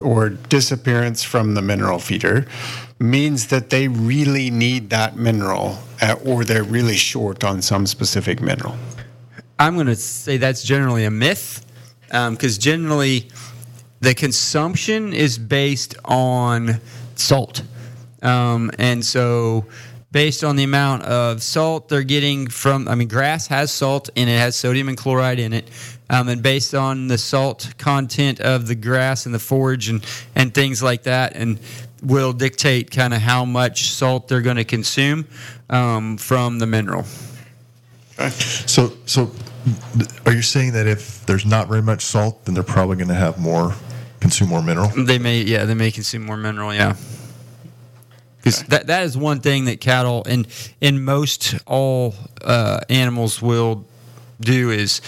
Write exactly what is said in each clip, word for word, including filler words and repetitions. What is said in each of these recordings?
or disappearance from the mineral feeder means that they really need that mineral, uh, or they're really short on some specific mineral? I'm going to say that's generally a myth, because um, generally the consumption is based on salt. Um, and so based on the amount of salt they're getting from, I mean, grass has salt and it has sodium and chloride in it. Um, and based on the salt content of the grass and the forage and, and things like that, and will dictate kind of how much salt they're going to consume um, from the mineral. Okay. So, so are you saying that if there's not very much salt, then they're probably going to have more, consume more mineral? They may, yeah, they may consume more mineral, yeah. Because that, that is one thing that cattle and in most all uh, animals will do is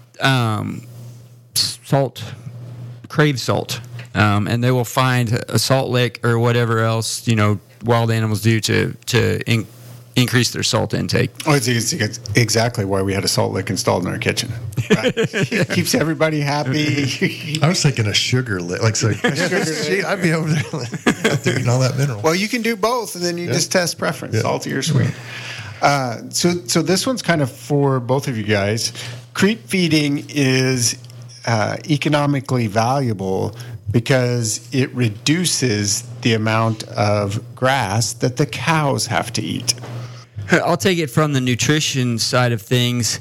um, salt, crave salt. Um, and they will find a salt lick or whatever else, you know, wild animals do to, to in, increase their salt intake. Oh, it's, it's, it's exactly why we had a salt lick installed in our kitchen. Right? It keeps everybody happy. I was thinking a sugar lick. Like, so, yeah, I'd be over there, out there eating all that mineral. Well, you can do both, and then you yeah. just test preference, yeah. salty or sweet. Uh, so, so this one's kind of for both of you guys. Creep feeding is uh, economically valuable because it reduces the amount of grass that the cows have to eat. I'll take it from the nutrition side of things.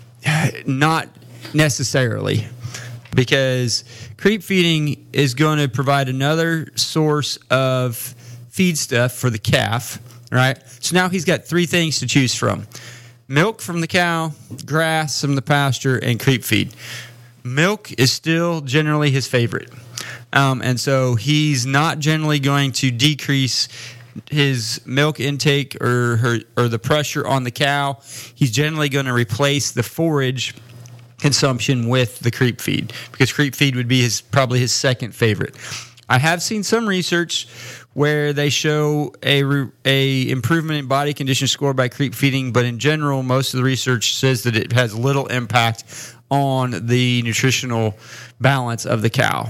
Not necessarily, because creep feeding is going to provide another source of feed stuff for the calf, right? So now he's got three things to choose from: milk from the cow, grass from the pasture, and creep feed. Milk is still generally his favorite. Um, and so he's not generally going to decrease his milk intake or her, or the pressure on the cow. He's generally going to replace the forage consumption with the creep feed, because creep feed would be his probably his second favorite. I have seen some research where they show a a improvement in body condition score by creep feeding, but in general, most of the research says that it has little impact on the nutritional balance of the cow.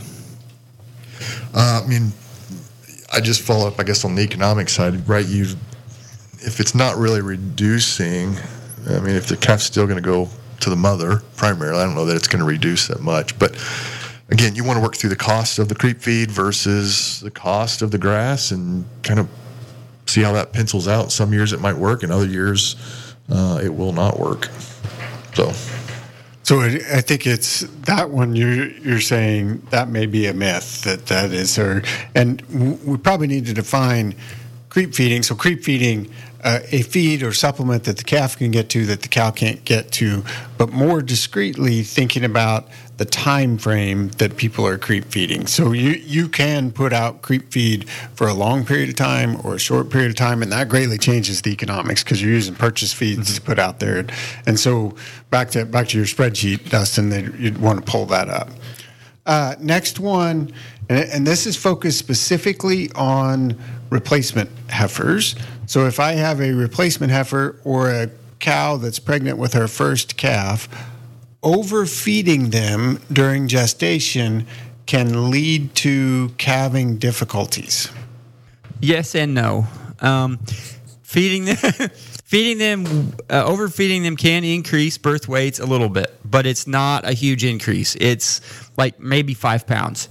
Uh, I mean, I just follow up, I guess, on the economic side, right? You, if it's not really reducing, I mean, if the calf's still going to go to the mother primarily, I don't know that it's going to reduce that much. But again, you want to work through the cost of the creep feed versus the cost of the grass and kind of see how that pencils out. Some years it might work, and other years uh, it will not work. So. So I think it's that one you're you're saying that may be a myth, that that is, or and we probably need to define creep feeding. So creep feeding, uh, a feed or supplement that the calf can get to that the cow can't get to, but more discreetly thinking about the time frame that people are creep feeding. So you you can put out creep feed for a long period of time or a short period of time, and that greatly changes the economics because you're using purchase feeds mm-hmm. to put out there. And so back to back to your spreadsheet, Dustin, that you'd want to pull that up. Uh, next one, and, and this is focused specifically on replacement heifers. So if I have a replacement heifer or a cow that's pregnant with her first calf, overfeeding them during gestation can lead to calving difficulties. Yes and no. Um, feeding them, feeding them, uh, overfeeding them can increase birth weights a little bit, but it's not a huge increase. It's like maybe five pounds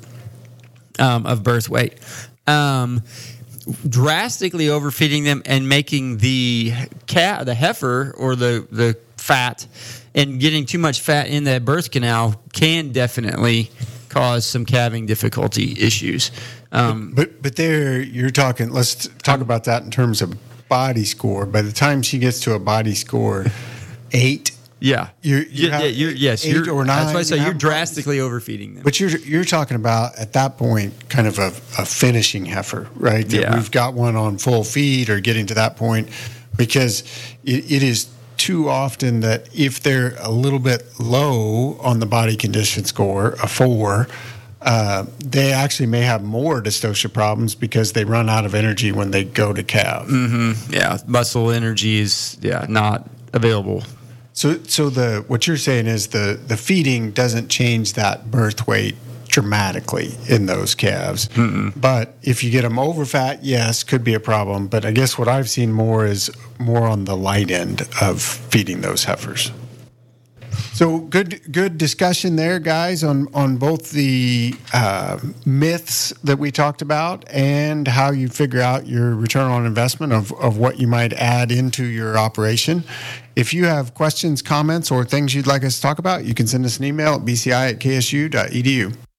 um, of birth weight. Um, drastically overfeeding them and making the cat, the heifer, or the the fat, and getting too much fat in that birth canal can definitely cause some calving difficulty issues. Um, but, but but there you're talking. Let's talk about that in terms of body score. By the time she gets to a body score eight, yeah, you're, you yeah, you're, yes, eight you're, or nine. That's why I say you you're drastically overfeeding them. But you're you're talking about at that point kind of a, a finishing heifer, right? That yeah, we've got one on full feed or getting to that point, because it, it is too often that if they're a little bit low on the body condition score, a four, uh, they actually may have more dystocia problems because they run out of energy when they go to calve. Mm-hmm. Yeah, muscle energy is yeah not available. So, so the what you're saying is the, the feeding doesn't change that birth weight dramatically in those calves. Mm-mm. But if you get them over fat, yes, could be a problem. But I guess what I've seen more is more on the light end of feeding those heifers. So good, good discussion there, guys, on on both the uh, myths that we talked about and how you figure out your return on investment of, of what you might add into your operation. If you have questions, comments, or things you'd like us to talk about, you can send us an email at b c i at k s u dot e d u.